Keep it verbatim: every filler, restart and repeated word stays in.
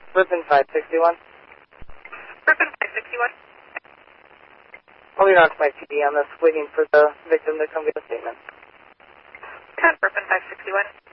Ripon five sixty-one. Ripon five sixty-one. Holding on to my T D on this, waiting for the victim to come get a statement. ten, Ripon five sixty-one.